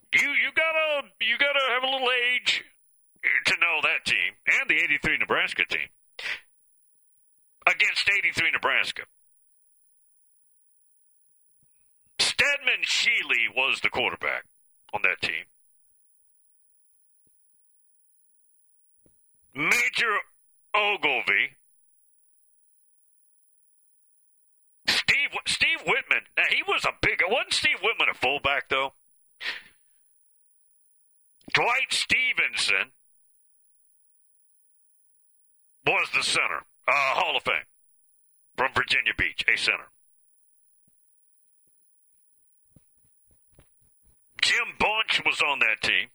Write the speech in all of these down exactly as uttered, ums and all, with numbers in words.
You you gotta you gotta have a little age to know that team and the eighty-three Nebraska team against eighty-three Nebraska. Stedman Shealy was the quarterback on that team. Major Ogilvy. Steve Steve Whitman. Now, he was a big... Wasn't Steve Whitman a fullback, though? Dwight Stevenson was the center. Uh, Hall of Fame. From Virginia Beach, a center. Jim Bunch was on that team.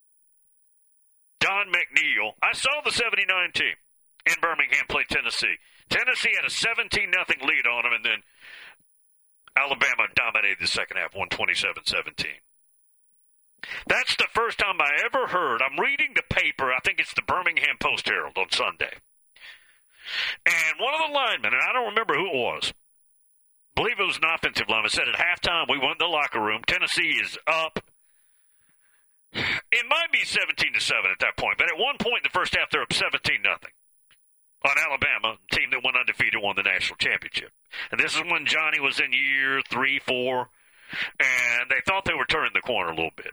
Don McNeil. I saw the seventy-nine team in Birmingham play Tennessee. Tennessee had a seventeen nothing lead on them, and then Alabama dominated the second half, won twenty-seven seventeen. That's the first time I ever heard. I'm reading the paper. I think it's the Birmingham Post-Herald on Sunday. And one of the linemen, and I don't remember who it was, I believe it was an offensive lineman, said at halftime we went in the locker room. Tennessee is up. It might be seventeen to seven at that point, but at one point in the first half, they're up seventeen nothing on Alabama, the team that went undefeated, won the national championship. And this is when Johnny was in year three, four, and they thought they were turning the corner a little bit.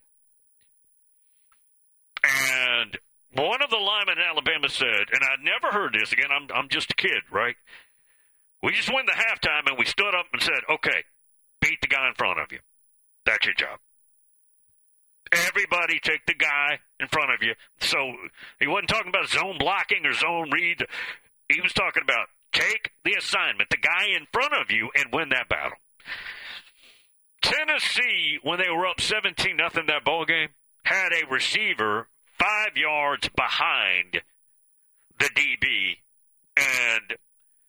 And one of the linemen in Alabama said, and I'd never heard this, again, I'm I'm just a kid, right? We just went to halftime, and we stood up and said, okay, beat the guy in front of you. That's your job. Everybody take the guy in front of you. So he wasn't talking about zone blocking or zone read. He was talking about take the assignment, the guy in front of you, and win that battle. Tennessee, when they were up seventeen nothing that ball game, had a receiver five yards behind the D B and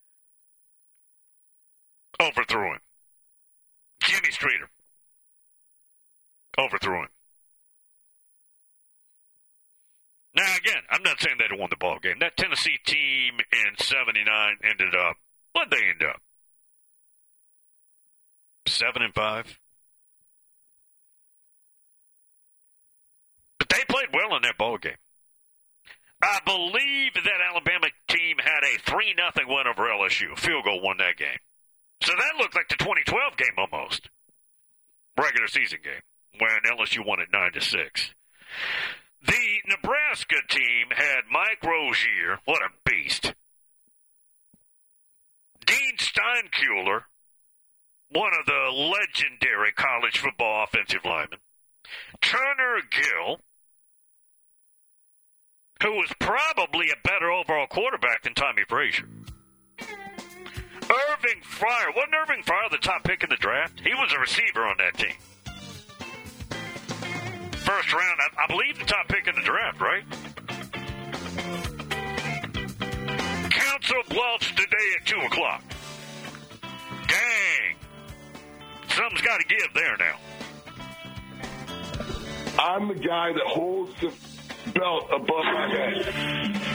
overthrew him. Jimmy Streeter overthrew him. Now, again, I'm not saying they'd have won the ball game. That Tennessee team in seventy-nine ended up, what'd they end up? Seven and five. But they played well in that ball game. I believe that Alabama team had a three nothing win over L S U. Field goal won that game. So that looked like the twenty twelve game almost. Regular season game, when L S U won it nine to six. The Nebraska team had Mike Rozier, what a beast. Dean Steinkuhler, one of the legendary college football offensive linemen. Turner Gill, who was probably a better overall quarterback than Tommy Frazier. Irving Fryer. Wasn't Irving Fryer the top pick in the draft? He was a receiver on that team. First round, I, I believe the top pick in the draft, right? Council Bluffs today at two o'clock. Dang. Something's got to give there now. I'm the guy that holds the belt above my head.